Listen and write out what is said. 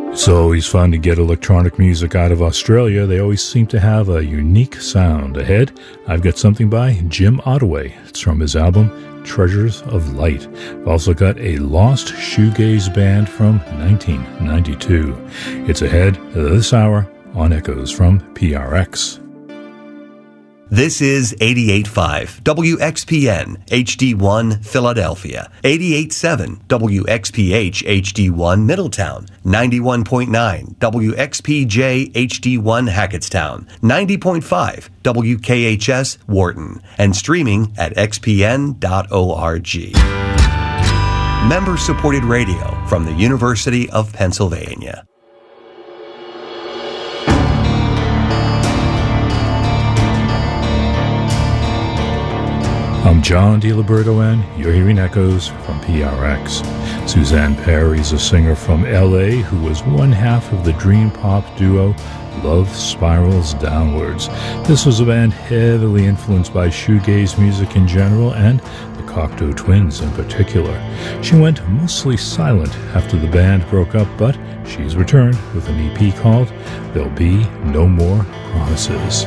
It's always fun to get electronic music out of Australia. They always seem to have a unique sound. Ahead, I've got something by Jim Ottaway. It's from his album Treasures of Light. I've also got a lost shoegaze band from 1992. It's ahead this hour on Echoes from PRX. This is 88.5 WXPN HD1 Philadelphia, 88.7 WXPH HD1 Middletown, 91.9 WXPJ HD1 Hackettstown, 90.5 WKHS Wharton, and streaming at xpn.org. Member-supported radio from the University of Pennsylvania. I'm John DiLiberto, and you're hearing Echoes from PRX. Suzanne Perry's a singer from L.A. who was one half of the dream pop duo Love Spirals Downwards. This was a band heavily influenced by shoegaze music in general and the Cocteau Twins in particular. She went mostly silent after the band broke up, but she's returned with an EP called There'll Be No More Promises.